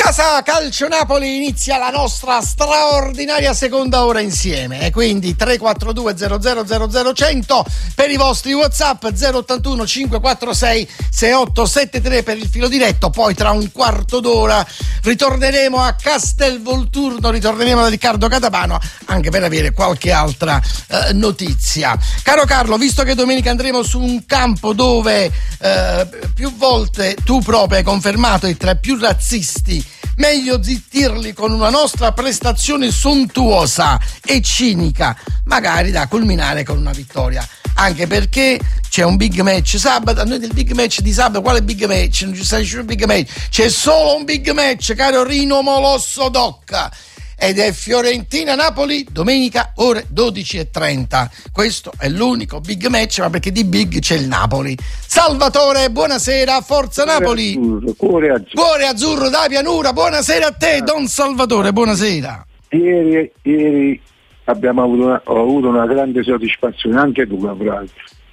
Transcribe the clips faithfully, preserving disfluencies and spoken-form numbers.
Casa Calcio Napoli inizia la nostra straordinaria seconda ora insieme e quindi tre quattro due zero zero zero zero cento per i vostri WhatsApp, zero ottantuno cinquecentoquarantasei sessantottantatre per il filo diretto. Poi tra un quarto d'ora ritorneremo a Castelvolturno, ritorneremo da Riccardo Catapano anche per avere qualche altra eh, notizia. Caro Carlo, visto che domenica andremo su un campo dove eh, più volte tu proprio hai confermato i tre più razzisti, meglio zittirli con una nostra prestazione sontuosa e cinica, magari da culminare con una vittoria, anche perché c'è un big match sabato. A noi del big match di sabato, quale big match? Non ci sta nessun big match, c'è solo un big match, caro Rino Molosso Docca, ed è Fiorentina-Napoli domenica ore dodici e trenta. Questo è l'unico big match, ma perché di big c'è il Napoli. Salvatore, buonasera, forza Napoli. Azzurro, cuore azzurro. Cuore azzurro da pianura, buonasera a te, Don Salvatore, buonasera. Ieri, ieri abbiamo avuto una, ho avuto una grande soddisfazione, anche tu avrai.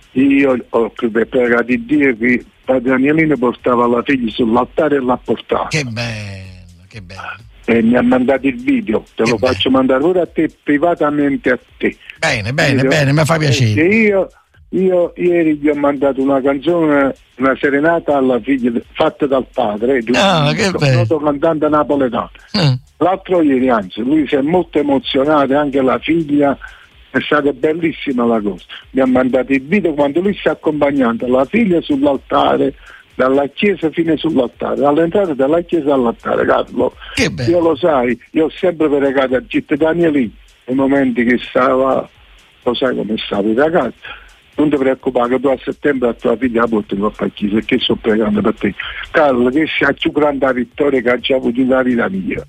Io ho pregato di Dio che Padre Danielino portava la figlia sull'altare e l'ha portata. Che bello, che bello. E mi ha mandato il video, te che lo bello. Faccio mandare ora a te, privatamente a te. Bene, bene, Video. bene, mi fa piacere. Io, io ieri gli ho mandato una canzone, una serenata alla figlia fatta dal padre di un Ah, che bello. noto cantante napoletano. Mm. L'altro ieri, anzi, lui si è molto emozionato, anche la figlia, è stata bellissima la cosa. Mi ha mandato il video quando lui sta accompagnando la figlia sull'altare, dalla chiesa fino sull'altare, dall'entrata della chiesa all'altare, Carlo. Che bello. Io lo sai, io ho sempre pregato a Gitte Danieli nei momenti che stava, lo sai come stava il ragazzo. Non ti preoccupare che tu a settembre a tua figlia la porti a fare chiesa, perché sto pregando per te. Carlo, che sia più grande vittoria che ha già avuto nella vita mia.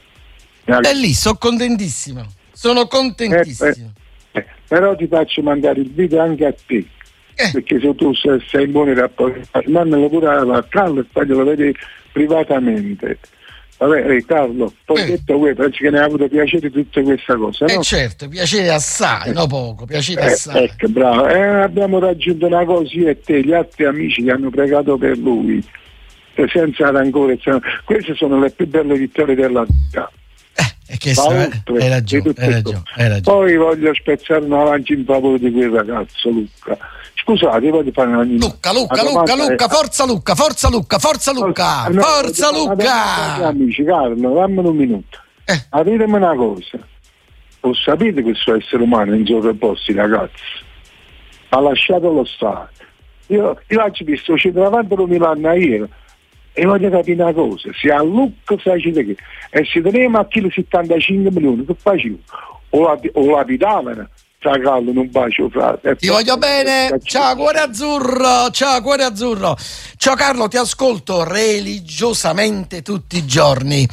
È lì, sono contentissimo, sono contentissimo. Eh, eh, però ti faccio mandare il video anche a te, Eh. perché se tu sei, sei in buoni rapporti, mandalo pure a Carlo e faglielo vedere privatamente. Vabbè, eh, Carlo, poi Eh. detto voi, penso che ne ha avuto piacere di tutte queste cose, Eh no? certo, piacere assai, no poco, piacere Eh, assai. ecco, bravo. Eh, abbiamo raggiunto una cosa, io e te, gli altri amici che hanno pregato per lui, eh, senza rancore. senza- Queste sono le più belle vittorie della vita. Eh, è che Va so, eh, oltre hai di ragione, tutto hai ciò. ragione, hai ragione. Poi voglio spezzare una lancia in favore di quel ragazzo, Luca. Scusate, voglio fare una Luca, Luca, una Luca, domanda, Luca, eh, forza Luca, forza Luca, forza Luca, no, forza no, no, no, Luca. amici, Carlo, dammi un minuto. Eh. Ma ditemi una cosa. Lo sapete che sono essere umano in sovraposti, ragazzi? Ma lasciatelo stare. Io, io oggi vi sto uscendo davanti a Milano ieri e voglio capire una cosa. Se a Luca sai che e se teniamo a chilo settantacinque milioni, che facevo? O la, o la pitavano? Ciao Carlo, un bacio, frate. Ti voglio bene, ciao cuore azzurro, ciao cuore azzurro. Ciao Carlo, ti ascolto religiosamente tutti i giorni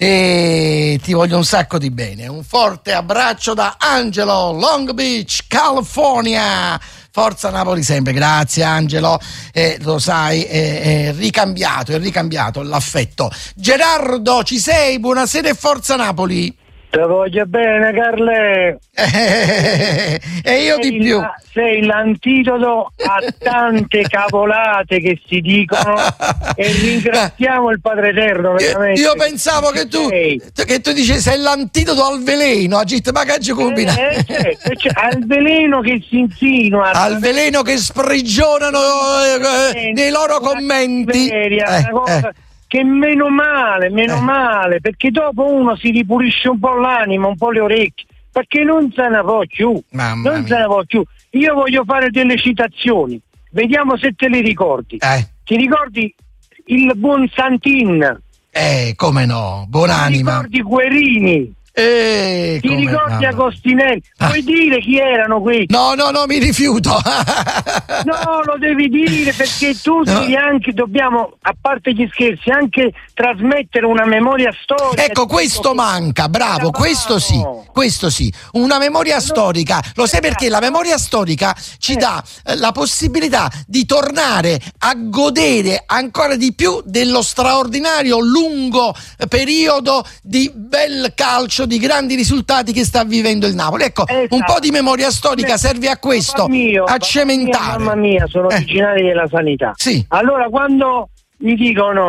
e ti voglio un sacco di bene. Un forte abbraccio da Angelo, Long Beach, California. Forza Napoli sempre, grazie Angelo, eh, lo sai, è, è ricambiato, è ricambiato l'affetto. Gerardo, ci sei? Buonasera e forza Napoli. Te voglio bene, Carle. Eh, e io di Sei più. la- sei l'antidoto a tante cavolate che si dicono e ringraziamo il Padre Eterno veramente. Io pensavo che tu, Sei. che tu dici sei l'antidoto al veleno, a gitte bagaggi combina. Eh, certo, cioè, al veleno che si insinua, Al veleno che sprigionano eh, eh, nei loro una commenti. cattiveria, Eh, una cosa eh. che meno male, meno Eh. male, perché dopo uno si ripulisce un po' l'anima, un po' le orecchie, perché non se ne può più. Mamma non mia. se ne può più. Io voglio fare delle citazioni, vediamo se te le ricordi. Eh, Ti ricordi il buon Santin? eh, come no, Ti buonanima. ricordi Guerini? Eh, Ti come- ricordi mamma. Agostinelli? Ah. Puoi dire chi erano questi? No, no, no, mi rifiuto. No, lo devi dire perché tu No. devi anche, dobbiamo, a parte gli scherzi, anche trasmettere una memoria storica. Ecco, questo manca, bravo, questo sì, questo sì, una memoria storica. Lo sai perché? La memoria storica ci dà eh, la possibilità di tornare a godere ancora di più dello straordinario lungo eh, periodo di bel calcio, di grandi risultati che sta vivendo il Napoli. Ecco, Esatto. un po' di memoria storica Beh, serve a questo, papà mio, a papà cementare. mia, mamma mia, sono Eh. originari della sanità. Sì. Allora, quando mi dicono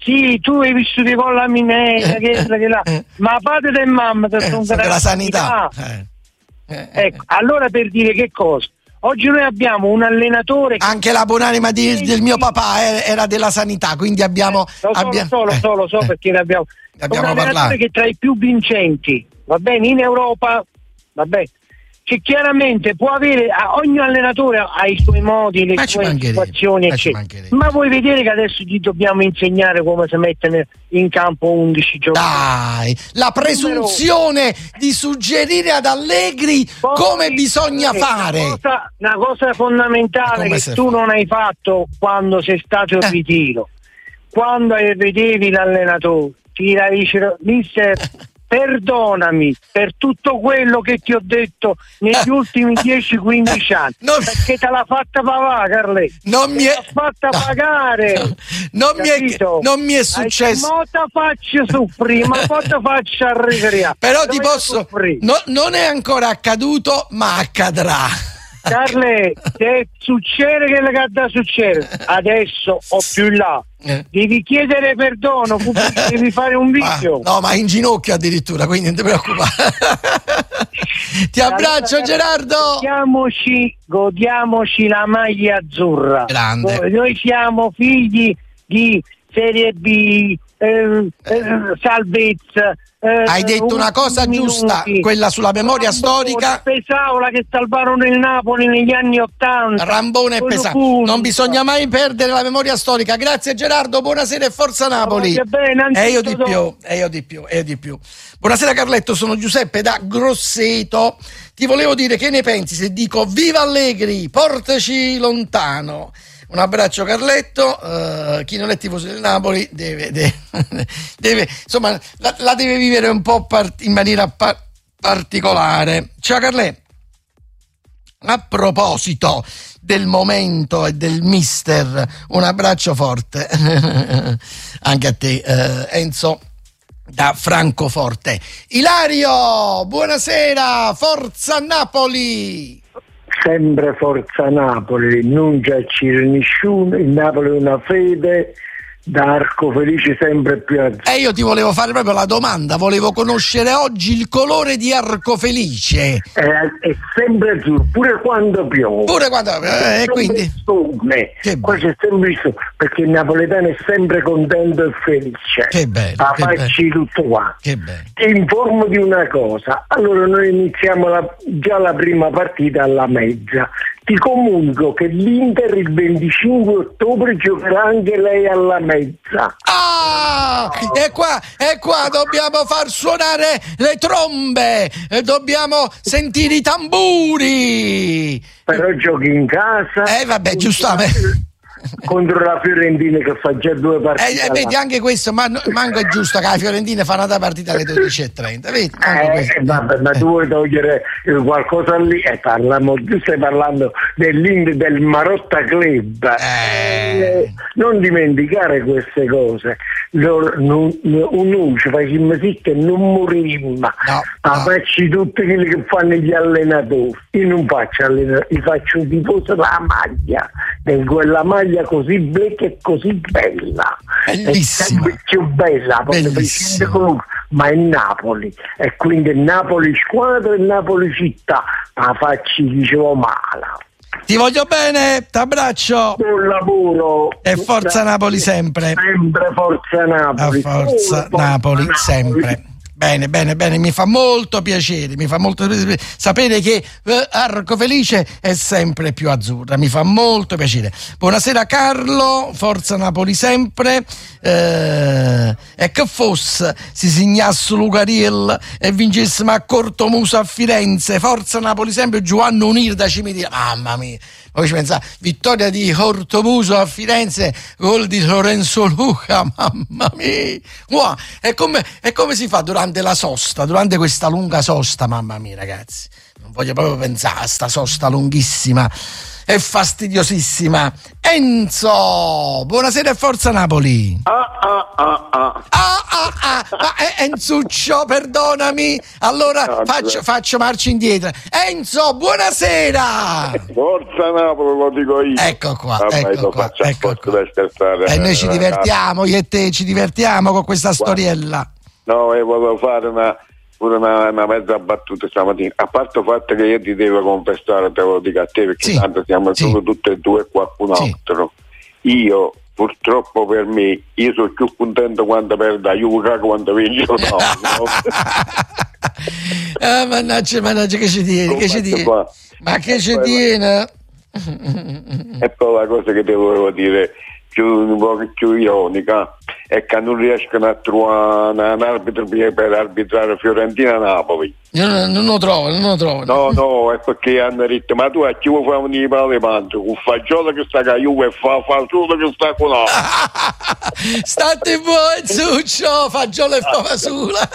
Sì, tu hai vissuto con la minella, che, che la... ma padre e mamma ti sono eh, la sanità. Eh. Eh, ecco, allora per dire che cosa? Oggi noi abbiamo un allenatore che... Anche la buonanima di, del mio papà era della sanità, quindi abbiamo... Eh, lo so, abbiamo, lo so, lo so, lo so eh, perché ne abbiamo... abbiamo un allenatore parlato. che è tra i più vincenti, va bene, in Europa, va bene, che chiaramente può avere, ogni allenatore ha i suoi modi, le ma sue situazioni, ma eccetera. Ma vuoi vedere che adesso gli dobbiamo insegnare come si mette in campo undici giocatori? Dai, la presunzione di suggerire ad Allegri Poi, come bisogna eh, fare. Una cosa, una cosa fondamentale che tu fa? non hai fatto quando sei stato in eh. ritiro, quando vedevi l'allenatore, ti diceva, mister, perdonami per tutto quello che ti ho detto negli ultimi dieci quindici anni, non... perché te l'ha fatta pagare, Carletto. Non mi è fatta no. pagare. No. Non, mi è... non mi è successo. Ma ti faccio soffrire, ma poi ti faccio arregliare. Però ti posso. No, non è ancora accaduto, ma accadrà. Carle, se succede che le da succede adesso o più in là, eh. devi chiedere perdono, devi fare un video. Ah, no, ma in ginocchio addirittura, quindi non ti preoccupare. Ti abbraccio, allora, Gerardo. Godiamoci, godiamoci la maglia azzurra. Grande. Noi siamo figli di Serie B, eh, eh, salvezza. Eh, Hai detto una cosa giusta, minuti. Quella sulla memoria Rambone, storica. Pesaola che salvarono il Napoli negli anni ottanta. Rambone e Pesaola. Non bisogna mai perdere la memoria storica. Grazie Gerardo, buonasera e forza Napoli. Bene, e io di più, e io di più, e io di più. Buonasera Carletto, sono Giuseppe da Grosseto. Ti volevo dire, che ne pensi se dico viva Allegri, portaci lontano? Un abbraccio Carletto, uh, chi non è tifoso del Napoli deve, deve, deve insomma la, la deve vivere un po' part- in maniera pa- particolare. Ciao Carletto, a proposito del momento e del mister, un abbraccio forte anche a te uh, Enzo da Francoforte. Ilario, buonasera, forza Napoli! Sempre forza Napoli, non c'è nessuno, il Napoli è una fede, da arco felice sempre più azzurro. E io ti volevo fare proprio la domanda, volevo conoscere oggi il colore di arco felice. È, è sempre azzurro, pure quando piove. Pure quando piove, eh, quindi... Che qua c'è sempre il sole, perché il napoletano è sempre contento e felice. Che bello. A che farci bello. tutto qua. Che bello. Ti informo di una cosa, allora noi iniziamo la, già la prima partita alla mezza. Ti comunico che l'Inter il venticinque ottobre giocherà anche lei alla mezza. Ah! E qua, e qua dobbiamo far suonare le trombe, e dobbiamo sentire i tamburi. Però giochi in casa. Eh vabbè, giustamente. Contro la Fiorentina che fa già due partite. Eh, vedi, anche questo, ma manco è giusto che la Fiorentina fa una partita alle dodici e trenta, vedi? Eh, vabbè, ma tu vuoi togliere qualcosa lì e parliamo, tu stai parlando dell'Inter del Marotta Club. Eh. Eh, non dimenticare queste cose. Non ci facciamo sì che non morimmo, no, ma no. facci tutti quelli che fanno gli allenatori. Io non faccio allenatori, io faccio un tifoso della maglia, e quella maglia così bella e così bella, bellissima, è più bella, bellissima. Ma è Napoli, e quindi è Napoli squadra e Napoli città, ma facci dicevo male. Ti voglio bene, t'abbraccio. Buon lavoro. E forza Napoli sempre. Sempre forza Napoli. A forza oh, Napoli, Napoli sempre. Bene, bene, bene, mi fa molto piacere, mi fa molto piacere sapere che eh, Arco Felice è sempre più azzurra, mi fa molto piacere. Buonasera Carlo, forza Napoli sempre. Eh, e che fosse si segnasse Lucariel e vincessimo a Cortomuso a Firenze, forza Napoli sempre. Giovanni Unir da Cimitino, mamma mia. Poi ci pensa, vittoria di Cortomuso a Firenze, gol di Lorenzo Luca, mamma mia. Wow, è come, è come si fa durante la sosta, durante questa lunga sosta, mamma mia ragazzi. Non voglio proprio pensare a sta sosta lunghissima e fastidiosissima. Enzo, buonasera e forza Napoli. Ah ah ah ah. Ah ah ah, ma Enzuccio, perdonami. Allora no, faccio, faccio marcia indietro. Enzo, buonasera. Forza Napoli, lo dico io. Ecco qua, Vabbè, ecco qua, ecco qua. E noi ci divertiamo, io e te ci divertiamo con questa storiella. No, io volevo fare una, pure una, una mezza battuta stamattina. A parte il fatto che io ti devo confessare, te lo dico a te, perché sì, tanto siamo sì. solo tutte e due e qualcun sì. altro. Io, purtroppo per me, io sono più contento quando perdo la Juve che quando vince no, no? Ah, mannaggia, mannaggia, che ci tiene, che ci tiene? Ma che ci tiene? E poi la cosa che ti volevo dire più, un po' più ironica è che non riescono a trovare un arbitro per arbitrare Fiorentina-Napoli. Io non, non lo trovo, non lo trovo. No, no, è perché hanno detto, ma tu a chi vuoi fare un pale manto? Un fagiolo che sta con la Juve e fa fagiolo che sta con la State buono, Zuccio, fagiolo e fa fasula.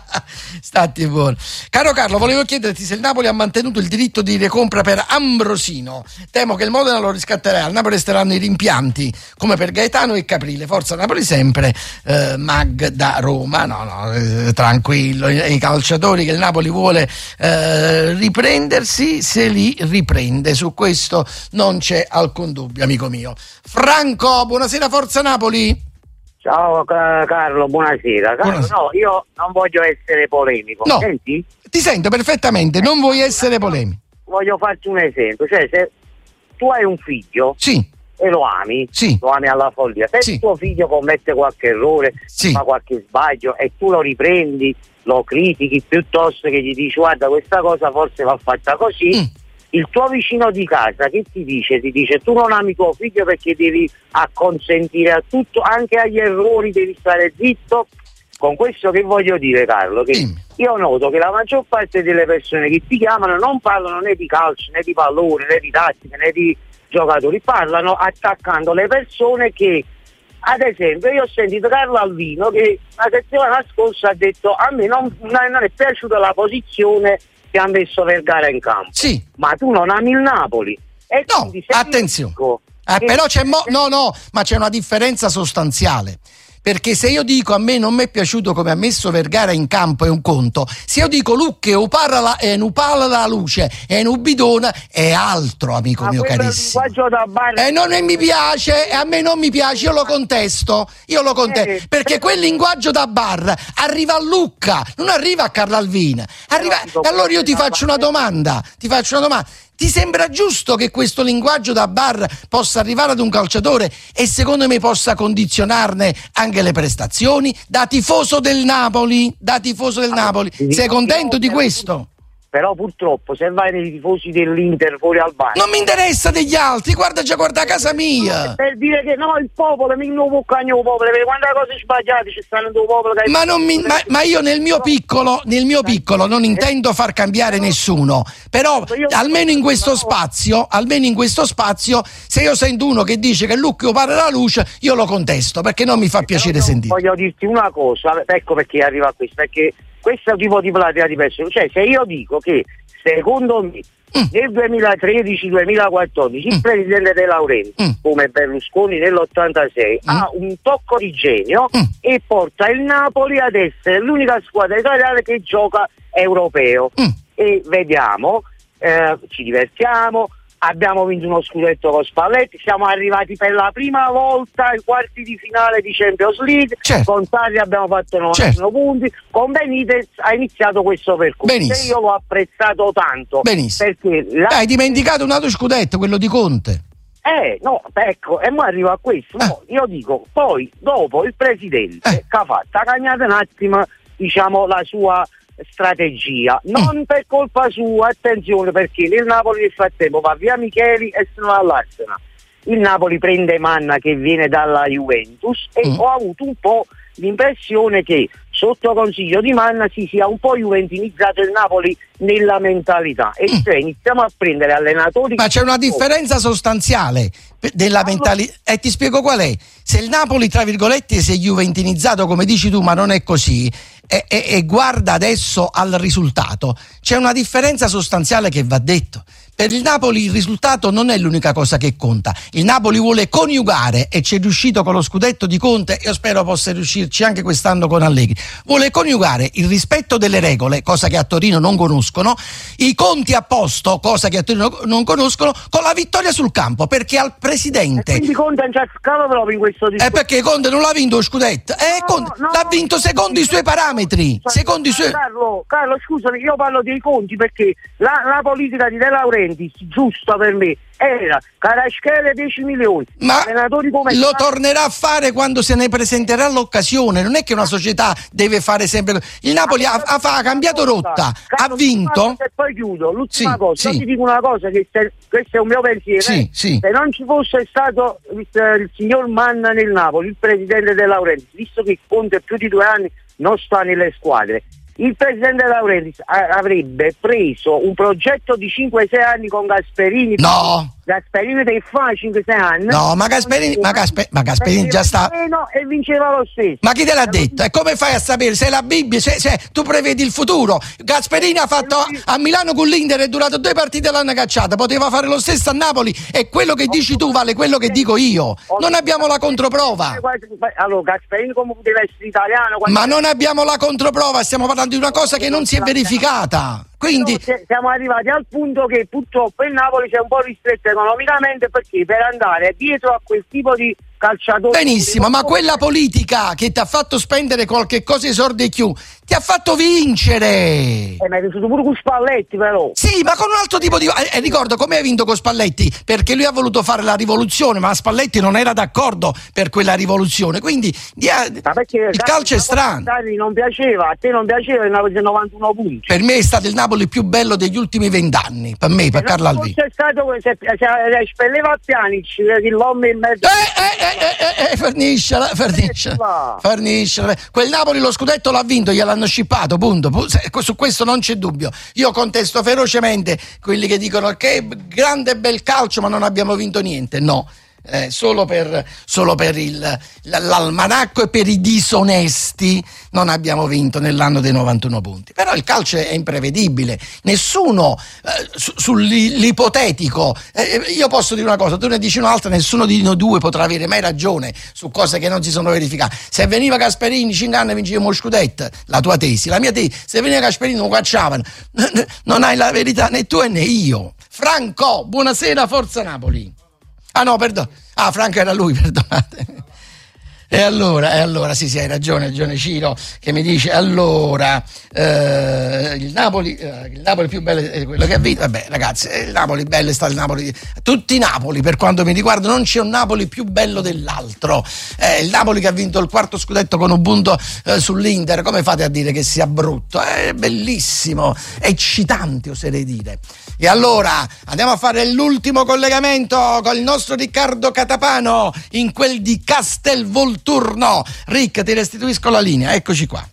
State buono. Caro Carlo, volevo chiederti se il Napoli ha mantenuto il diritto di recompra per Ambrosino. Temo che il Modena lo riscatterà. Al Napoli resteranno i rimpianti, come per Gaetano e Caprile. Forza Napoli sempre. Eh, Mag da Roma. No, no, eh, tranquillo. I, I calciatori che il Napoli vuole eh, riprendersi, se li riprende. Su questo non c'è alcun dubbio, amico mio. Franco, buonasera, Forza Napoli. Ciao Carlo, buonasera. Carlo, buonasera. No, io non voglio essere polemico. No, senti? Ti sento perfettamente, non vuoi essere polemico. Voglio farti un esempio, cioè se tu hai un figlio sì. e lo ami, sì. lo ami alla follia, se sì. il tuo figlio commette qualche errore, sì. fa qualche sbaglio e tu lo riprendi, lo critichi, piuttosto che gli dici guarda questa cosa forse va fatta così, mm. il tuo vicino di casa che ti dice? Ti dice tu non ami tuo figlio perché devi acconsentire a tutto, anche agli errori devi stare zitto. Con questo che voglio dire, Carlo, che mm. io noto che la maggior parte delle persone che ti chiamano non parlano né di calcio, né di pallone, né di tattica, né di giocatori, parlano attaccando le persone che, ad esempio, io ho sentito Carlo Alvino che la settimana scorsa ha detto a me non, non è piaciuta la posizione che ha messo Vergara in campo. Sì. Ma tu non ami il Napoli. E no, attenzione. Ah, però c'è mo- no, no, ma c'è una differenza sostanziale. Perché se io dico a me non mi è piaciuto come ha messo Vergara in campo è un conto, se io dico Lucche o parla e nu palla la luce e nu bidona è altro, amico ma mio carissimo. E eh, non mi piace, e a me non mi piace, io lo contesto, io lo contesto, eh, perché quel linguaggio da bar arriva a Lucca, non arriva a Carlo Alvino. Arriva... E allora io ti faccio una domanda, ti faccio una domanda. Ti sembra giusto che questo linguaggio da bar possa arrivare ad un calciatore e secondo me possa condizionarne anche le prestazioni? Da tifoso del Napoli, da tifoso del Napoli, sei contento di questo? Però purtroppo se vai nei tifosi dell'Inter fuori al bar non mi interessa degli altri, guarda già, guarda a casa mia. Per dire che no, il popolo mi non può cagnare il popolo, perché quando le cose sbagliate ci stanno due popoli che... ma, non mi, ma, ma io nel mio piccolo nel mio piccolo non intendo far cambiare nessuno, però almeno in questo spazio almeno in questo spazio se io sento uno che dice che Lucchio pare la luce io lo contesto, perché non mi fa piacere sentire. Voglio dirti una cosa, ecco perché arriva a questo, perché questo tipo di platea di persone, cioè se io dico che secondo me mm. nel duemilatredici duemilaquattordici mm. il presidente De Laurenti mm. come Berlusconi nell'ottantasei mm. ha un tocco di genio mm. e porta il Napoli ad essere l'unica squadra italiana che gioca europeo mm. e vediamo, eh, ci divertiamo, abbiamo vinto uno scudetto con Spalletti, siamo arrivati per la prima volta ai quarti di finale di Champions League, certo. Con Sarri abbiamo fatto novantuno certo. punti, con Benitez ha iniziato questo percorso e io l'ho apprezzato tanto. Benissimo. Perché la... hai dimenticato un altro scudetto, quello di Conte. Eh, no, ecco, e ora arrivo a questo. Eh. No, io dico, poi dopo il presidente eh. che ha fatto, ha cagnato un attimo, diciamo, la sua strategia, non mm. per colpa sua, attenzione, perché nel Napoli nel frattempo va via Micheli e se ne va all'Arsenal. Il Napoli prende Manna che viene dalla Juventus e mm. ho avuto un po' l'impressione che sotto consiglio di Manna si sia un po' juventinizzato il Napoli nella mentalità e mm. cioè iniziamo a prendere allenatori. Ma c'è una differenza sostanziale della mentalità e ti spiego qual è. Se il Napoli tra virgolette si è juventinizzato come dici tu, ma non è così, e, e, e guarda adesso al risultato, c'è una differenza sostanziale che va detto, per il Napoli il risultato non è l'unica cosa che conta. Il Napoli vuole coniugare, e ci è riuscito con lo scudetto di Conte, io spero possa riuscirci anche quest'anno con Allegri, vuole coniugare il rispetto delle regole, cosa che a Torino non conoscono, i conti a posto, cosa che a Torino non conoscono, con la vittoria sul campo, perché al presidente... E quindi Conte non c'ha scalo proprio in questo discorso. È perché Conte non l'ha vinto lo scudetto, eh, no, Conte no, l'ha vinto secondo i suoi parametri, secondo i suoi... Carlo, Carlo, scusami, io parlo dei conti perché la, la politica di De Laurentiis, giusta per me, era Kvaratskhelia dieci milioni, ma allenatori come lo tornerà a fare quando se ne presenterà l'occasione. Non è che una società deve fare sempre. Il Napoli ha, ha, ha cambiato rotta, Carlo, ha vinto. E poi chiudo l'ultima sì, cosa. Sì. Io ti dico una cosa, che se, questo è un mio pensiero. Sì, eh. sì. Se non ci fosse stato il, il signor Manna nel Napoli, il presidente De Laurentiis, visto che Conte più di due anni non sta nelle squadre, il presidente De Laurentiis avrebbe preso un progetto di cinque sei anni con Gasperini. No! Gasperini dei fa cinque sei anni. No, ma Gasperini, ma Gaspe, ma Gasperini già sta. E vinceva lo stesso. Ma chi te l'ha detto? E come fai a sapere? Se la Bibbia, se, se tu prevedi il futuro. Gasperini ha fatto a Milano con l'Inter, è durato due partite e l'hanno cacciata. Poteva fare lo stesso a Napoli, e quello che dici tu vale quello che dico io. Non abbiamo la controprova. Allora, Gasperini come poteva essere italiano? Ma non abbiamo la controprova, stiamo parlando di una cosa che non si è verificata. Quindi siamo arrivati al punto che purtroppo il Napoli si è un po' ristretto economicamente, perché per andare dietro a quel tipo di calciatore. Benissimo, ma quella politica che ti ha fatto spendere qualche cosa esorde più ti ha fatto vincere. Eh, ma è venuto pure con Spalletti, però. Sì, ma con un altro tipo di... Eh, ricordo come hai vinto con Spalletti, perché lui ha voluto fare la rivoluzione, ma Spalletti non era d'accordo per quella rivoluzione, quindi dia... ma perché il calcio è strano. Non piaceva, a te non piaceva il Napoli novantuno punti. Per me è stato il Napoli più bello degli ultimi vent'anni, per me, per eh, Carlo Alvì. C'è stato, se, se, se spelleva a Pjanic, l'uomo in mezzo. Eh, eh, eh, eh, eh, ferniscela, ferniscela, ferniscela. Quel Napoli lo scudetto l'ha vinto, gliel'hanno scippato, punto. Su questo non c'è dubbio. Io contesto ferocemente quelli che dicono che grande bel calcio ma non abbiamo vinto niente. No, eh, solo per, solo per il, l'almanacco e per i disonesti non abbiamo vinto nell'anno dei novantuno punti. Però il calcio è imprevedibile, nessuno eh, su, sull'ipotetico, eh, io posso dire una cosa, tu ne dici un'altra, nessuno di noi due potrà avere mai ragione su cose che non si sono verificate. Se veniva Gasperini cinque anni vincevamo lo scudetto, la tua tesi, la mia tesi, se veniva Gasperini non cacciavano. Non hai la verità né tu né io. Franco, buonasera, Forza Napoli. Ah no, perdono. Ah, Franco era lui, perdonate. E allora, e allora, sì, sì, hai ragione, hai ragione Ciro, che mi dice, allora, eh, il Napoli, eh, il Napoli più bello è quello che ha vinto. Vabbè, ragazzi, il Napoli bello è stato il Napoli, tutti i Napoli, per quanto mi riguarda, non c'è un Napoli più bello dell'altro. Eh, il Napoli che ha vinto il quarto scudetto con un punto eh, sull'Inter, come fate a dire che sia brutto? È bellissimo, è eccitante, oserei dire. E allora, andiamo a fare l'ultimo collegamento con il nostro Riccardo Catapano, in quel di Castelvolturno. Rick, ti restituisco la linea, eccoci qua.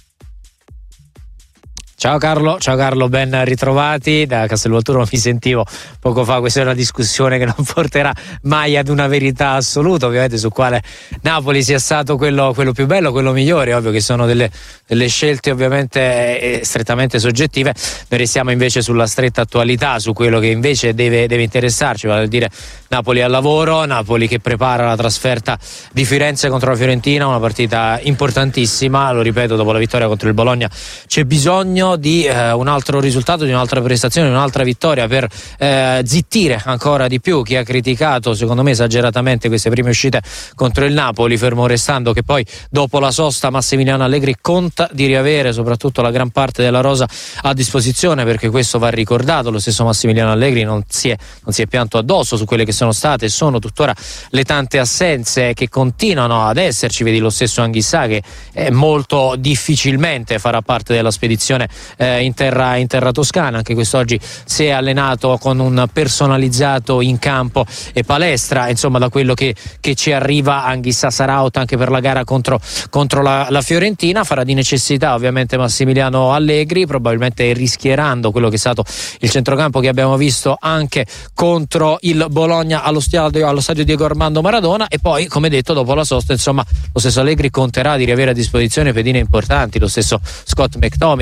Ciao Carlo, ciao Carlo, ben ritrovati. Da Castelvolturno mi sentivo poco fa, questa è una discussione che non porterà mai ad una verità assoluta, ovviamente, su quale Napoli sia stato quello, quello più bello, quello migliore. Ovvio che sono delle, delle scelte ovviamente eh, strettamente soggettive. Noi restiamo invece sulla stretta attualità, su quello che invece deve, deve interessarci, vale a dire Napoli al lavoro, Napoli che prepara la trasferta di Firenze contro la Fiorentina, una partita importantissima, lo ripeto, dopo la vittoria contro il Bologna c'è bisogno di eh, un altro risultato, di un'altra prestazione, di un'altra vittoria per eh, zittire ancora di più chi ha criticato, secondo me esageratamente, queste prime uscite contro il Napoli, fermo restando che poi dopo la sosta Massimiliano Allegri conta di riavere soprattutto la gran parte della rosa a disposizione, perché questo va ricordato. Lo stesso Massimiliano Allegri non si è, non si è pianto addosso su quelle che sono state e sono tuttora le tante assenze che continuano ad esserci. Vedi lo stesso Anghissà, che eh, molto difficilmente farà parte della spedizione Eh, in, terra, in terra toscana. Anche quest'oggi si è allenato con un personalizzato in campo e palestra. Insomma, da quello che, che ci arriva, Anghissà sarà out anche per la gara contro, contro la, la Fiorentina. Farà di necessità ovviamente Massimiliano Allegri, probabilmente rischierando quello che è stato il centrocampo che abbiamo visto anche contro il Bologna allo stadio, allo stadio Diego Armando Maradona. E poi, come detto, dopo la sosta, insomma, lo stesso Allegri conterà di riavere a disposizione pedine importanti. Lo stesso Scott McTominay ovviamente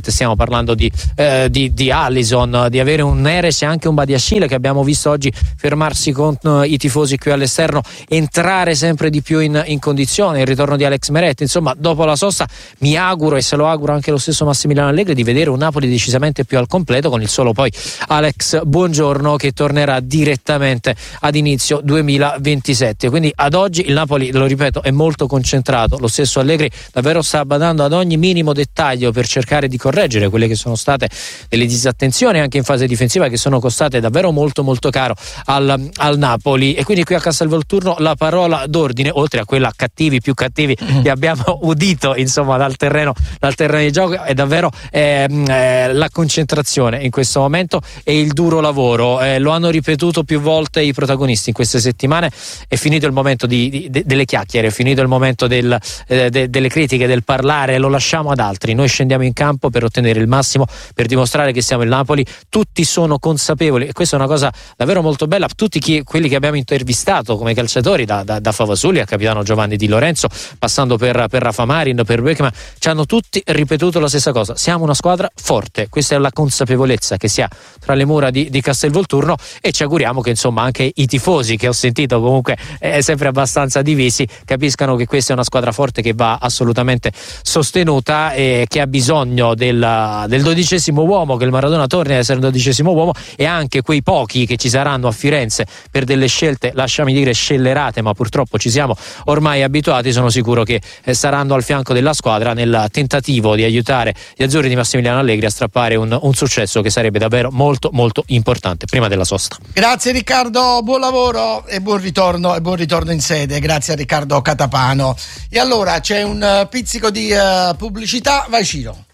volte stiamo parlando di, eh, di, di Alisson, di avere un Neres e anche un Badiashile che abbiamo visto oggi fermarsi con uh, i tifosi qui all'esterno, entrare sempre di più in, in condizione, il ritorno di Alex Meret. Insomma, dopo la sosta mi auguro, e se lo auguro anche lo stesso Massimiliano Allegri, di vedere un Napoli decisamente più al completo, con il solo poi Alex Buongiorno che tornerà direttamente ad inizio duemilaventisette. Quindi ad oggi il Napoli, lo ripeto, è molto concentrato. Lo stesso Allegri davvero sta badando ad ogni minimo dettaglio per cercare di correggere quelle che sono state delle disattenzioni anche in fase difensiva, che sono costate davvero molto molto caro al, al Napoli. E quindi qui a Castelvolturno la parola d'ordine, oltre a quella cattivi più cattivi mm. che abbiamo udito insomma dal terreno, dal terreno di gioco, è davvero eh, eh, la concentrazione in questo momento e il duro lavoro. Eh, lo hanno ripetuto più volte i protagonisti in queste settimane. È finito il momento di, di, de, delle chiacchiere, è finito il momento del, eh, de, delle critiche, del parlare, lo lasciamo ad altri. Noi scendiamo in campo per ottenere il massimo, per dimostrare che siamo il Napoli. Tutti sono consapevoli, e questa è una cosa davvero molto bella. Tutti chi, quelli che abbiamo intervistato come calciatori, da, da, da Favasuli al capitano Giovanni Di Lorenzo, passando per, per Rafa Marin, per Beckman, ci hanno tutti ripetuto la stessa cosa: siamo una squadra forte. Questa è la consapevolezza che si ha tra le mura di, di Castelvolturno, e ci auguriamo che insomma anche i tifosi, che ho sentito comunque eh, sempre abbastanza divisi, capiscano che questa è una squadra forte che va assolutamente sostenuta e che ha bisogno del, del dodicesimo uomo, che il Maradona torni ad essere un dodicesimo uomo, e anche quei pochi che ci saranno a Firenze per delle scelte, lasciami dire, scellerate, ma purtroppo ci siamo ormai abituati. Sono sicuro che eh, saranno al fianco della squadra nel tentativo di aiutare gli azzurri di Massimiliano Allegri a strappare un, un successo che sarebbe davvero molto molto importante prima della sosta. Grazie Riccardo, buon lavoro e buon ritorno e buon ritorno in sede. Grazie a Riccardo Catapano. E allora c'è un uh, pizzico di uh, pubblicità, vai Ciro.